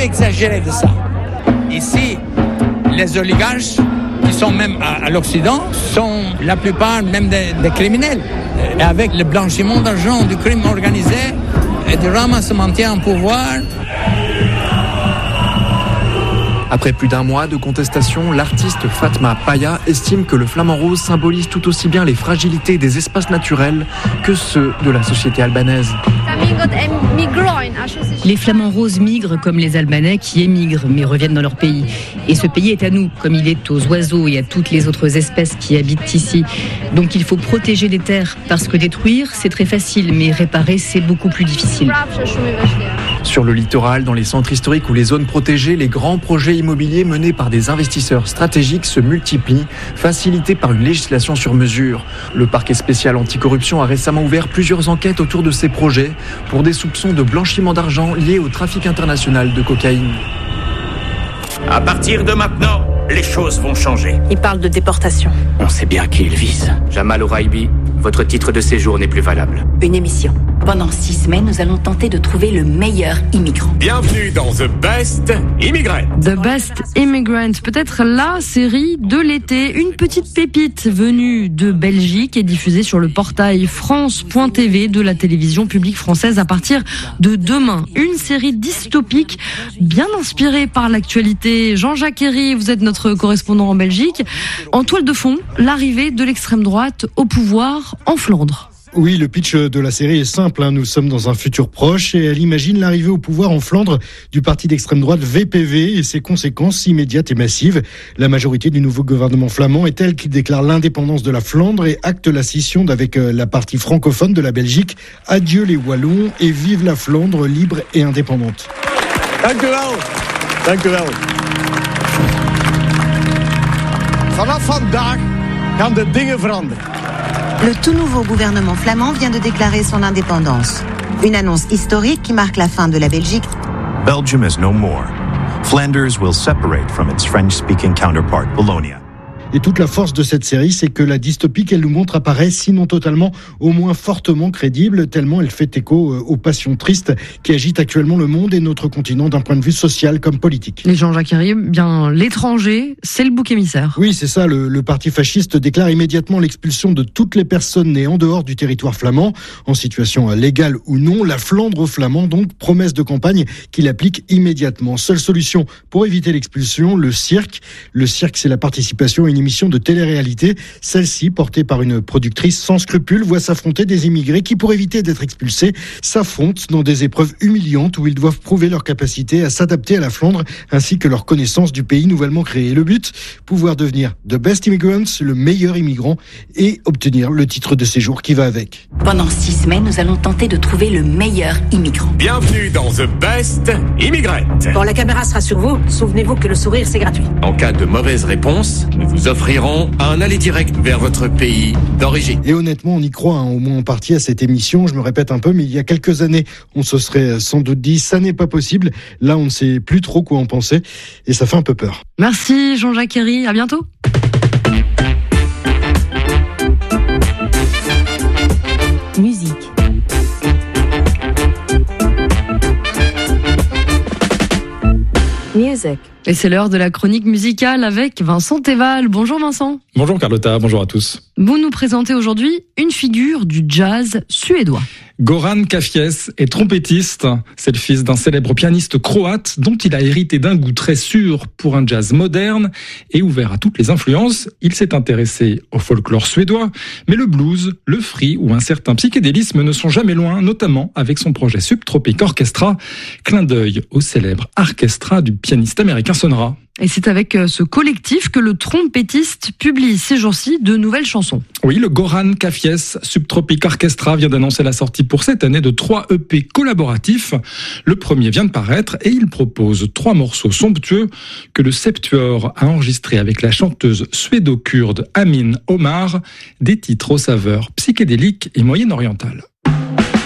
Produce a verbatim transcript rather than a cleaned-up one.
exagéré de ça. Ici, les oligarches qui sont même à, à l'Occident sont la plupart même des, des criminels. Et avec le blanchiment d'argent du crime organisé et du ramassement en pouvoir. Après plus d'un mois de contestation, l'artiste Fatma Paya estime que le flamant rose symbolise tout aussi bien les fragilités des espaces naturels que ceux de la société albanaise. Les flamants roses migrent comme les Albanais qui émigrent mais reviennent dans leur pays. Et ce pays est à nous, comme il est aux oiseaux et à toutes les autres espèces qui habitent ici. Donc il faut protéger les terres, parce que détruire, c'est très facile, mais réparer, c'est beaucoup plus difficile. Sur le littoral, dans les centres historiques ou les zones protégées, les grands projets immobiliers menés par des investisseurs stratégiques se multiplient, facilités par une législation sur mesure. Le parquet spécial anticorruption a récemment ouvert plusieurs enquêtes autour de ces projets pour des soupçons de blanchiment d'argent liés au trafic international de cocaïne. À partir de maintenant, les choses vont changer. Il parle de déportation. On sait bien qui il vise. Jamal Oraibi, votre titre de séjour n'est plus valable. Une émission. Pendant six semaines, nous allons tenter de trouver le meilleur immigrant. Bienvenue dans The Best Immigrant. The Best Immigrant, peut-être la série de l'été. Une petite pépite venue de Belgique et diffusée sur le portail france point t v de la télévision publique française à partir de demain. Une série dystopique bien inspirée par l'actualité. Jean-Jacques Herry, vous êtes notre correspondant en Belgique. En toile de fond, l'arrivée de l'extrême droite au pouvoir en Flandre. Oui, le pitch de la série est simple. Hein. Nous sommes dans un futur proche et elle imagine l'arrivée au pouvoir en Flandre du parti d'extrême droite V P V et ses conséquences immédiates et massives. La majorité du nouveau gouvernement flamand est telle qu'il déclare l'indépendance de la Flandre et acte la scission avec la partie francophone de la Belgique. Adieu les Wallons et vive la Flandre libre et indépendante. Dank u wel. Dank u wel. Vanaf vandaag gaan de dingen veranderen. Le tout nouveau gouvernement flamand vient de déclarer son indépendance. Une annonce historique qui marque la fin de la Belgique. Belgium is no more. Flanders will separate from its French-speaking counterpart, Wallonia. Et toute la force de cette série, c'est que la dystopie qu'elle nous montre apparaît, sinon totalement, au moins fortement crédible, tellement elle fait écho aux passions tristes qui agitent actuellement le monde et notre continent d'un point de vue social comme politique. Et Jean-Jacques Herry, bien l'étranger, c'est le bouc émissaire. Oui, c'est ça. Le, le parti fasciste déclare immédiatement l'expulsion de toutes les personnes nées en dehors du territoire flamand, en situation légale ou non. La Flandre flamand, donc, promesse de campagne qu'il applique immédiatement. Seule solution pour éviter l'expulsion, le cirque. Le cirque, c'est la participation à une émission de télé-réalité. Celle-ci, portée par une productrice sans scrupules, voit s'affronter des immigrés qui, pour éviter d'être expulsés, s'affrontent dans des épreuves humiliantes où ils doivent prouver leur capacité à s'adapter à la Flandre ainsi que leur connaissance du pays nouvellement créé. Le but, pouvoir devenir The Best Immigrant, le meilleur immigrant, et obtenir le titre de séjour qui va avec. Pendant six semaines, nous allons tenter de trouver le meilleur immigrant. Bienvenue dans The Best Immigrant. Quand la caméra sera sur vous, souvenez-vous que le sourire, c'est gratuit. En cas de mauvaise réponse, nous vous offriront un aller direct vers votre pays d'origine. Et honnêtement, on y croit, hein, au moins en partie à cette émission. Je me répète un peu, mais il y a quelques années, on se serait sans doute dit, ça n'est pas possible. Là, on ne sait plus trop quoi en penser et ça fait un peu peur. Merci Jean-Jacques Herry, à bientôt. Musique. Music. Et c'est l'heure de la chronique musicale avec Vincent Teval. Bonjour Vincent. Bonjour Carlotta, bonjour à tous. Vous nous présentez aujourd'hui une figure du jazz suédois. Goran Kafies est trompettiste. C'est le fils d'un célèbre pianiste croate dont il a hérité d'un goût très sûr pour un jazz moderne et ouvert à toutes les influences. Il s'est intéressé au folklore suédois, mais le blues, le free ou un certain psychédélisme ne sont jamais loin, notamment avec son projet Subtropic Orchestra, clin d'œil au célèbre orchestra du pianiste américain Son Ra. Et c'est avec ce collectif que le trompettiste publie ces jours-ci de nouvelles chansons. Oui, le Goran Kafies Subtropic Orchestra vient d'annoncer la sortie pour cette année de trois E P collaboratifs. Le premier vient de paraître et il propose trois morceaux somptueux que le Septuor a enregistrés avec la chanteuse suédo-kurde Amin Omar, des titres aux saveurs psychédéliques et moyen-orientales.